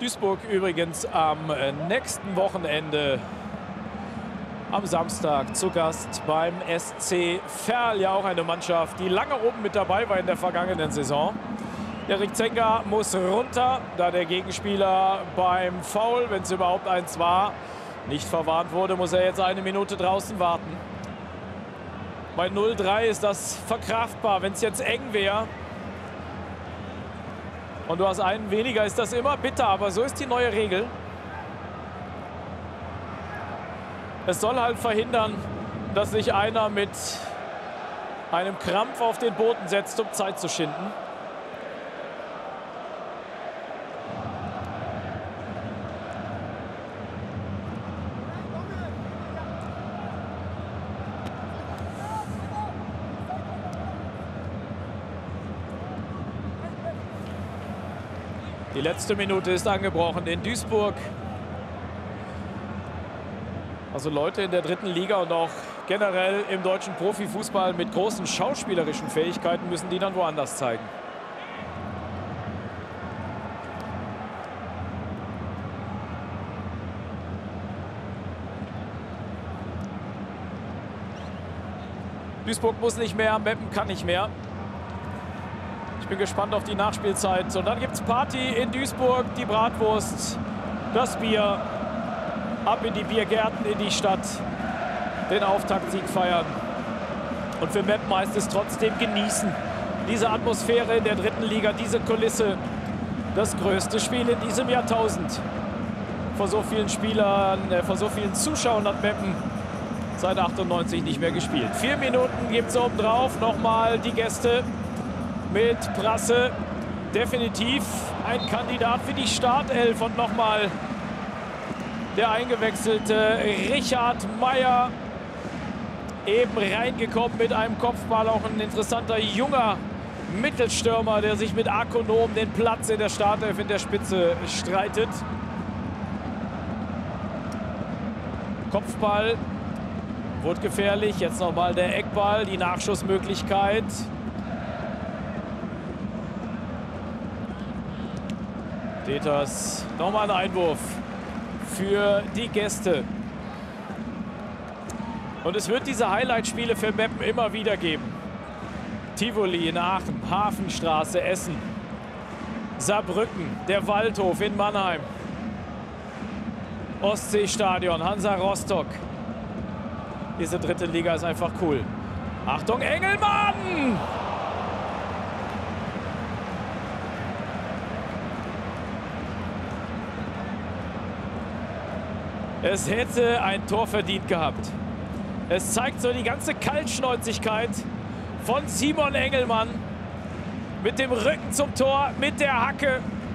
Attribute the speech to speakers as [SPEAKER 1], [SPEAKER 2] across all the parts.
[SPEAKER 1] Duisburg übrigens am nächsten Wochenende am Samstag zu Gast beim SC Verl. Ja, auch eine Mannschaft, die lange oben mit dabei war in der vergangenen Saison. Erik Zenga muss runter, da der Gegenspieler beim Foul, wenn es überhaupt eins war, nicht verwarnt wurde, muss er jetzt eine Minute draußen warten. Bei 0:3 ist das verkraftbar. Wenn es jetzt eng wäre und du hast einen weniger, ist das immer bitter. Aber so ist die neue Regel. Es soll halt verhindern, dass sich einer mit einem Krampf auf den Boden setzt, um Zeit zu schinden. Die letzte Minute ist angebrochen in Duisburg. Also Leute in der dritten Liga und auch generell im deutschen Profifußball mit großen schauspielerischen Fähigkeiten müssen die dann woanders zeigen. Duisburg muss nicht mehr, Meppen kann nicht mehr. Ich bin gespannt auf die Nachspielzeit. Und dann gibt es Party in Duisburg, die Bratwurst, das Bier. Ab in die Biergärten, in die Stadt, den Auftaktsieg feiern. Und für Meppen heißt es trotzdem genießen. Diese Atmosphäre in der dritten Liga, diese Kulisse. Das größte Spiel in diesem Jahrtausend. Vor so vielen Spielern, vor so vielen Zuschauern hat Meppen seit 98 nicht mehr gespielt. 4 Minuten gibt es obendrauf. Nochmal die Gäste mit Prasse. Definitiv ein Kandidat für die Startelf. Und nochmal der eingewechselte Richard Meyer, eben reingekommen mit einem Kopfball. Auch ein interessanter junger Mittelstürmer, der sich mit Akonom den Platz in der Startelf in der Spitze streitet. Kopfball wurde gefährlich. Jetzt nochmal der Eckball, die Nachschussmöglichkeit. Deters, nochmal ein Einwurf für die Gäste. Und es wird diese Highlight-Spiele für Meppen immer wieder geben. Tivoli in Aachen, Hafenstraße, Essen, Saarbrücken, der Waldhof in Mannheim, Ostseestadion, Hansa Rostock. Diese dritte Liga ist einfach cool. Achtung, Engelmann! Es hätte ein Tor verdient gehabt. Es zeigt so die ganze Kaltschnäuzigkeit von Simon Engelmann. Mit dem Rücken zum Tor, mit der Hacke.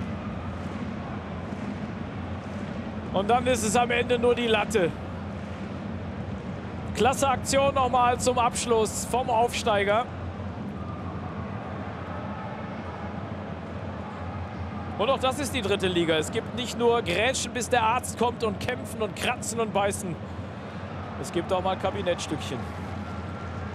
[SPEAKER 1] Und dann ist es am Ende nur die Latte. Klasse Aktion nochmal zum Abschluss vom Aufsteiger. Und auch das ist die dritte Liga. Es gibt nicht nur Grätschen, bis der Arzt kommt und kämpfen und kratzen und beißen. Es gibt auch mal Kabinettstückchen.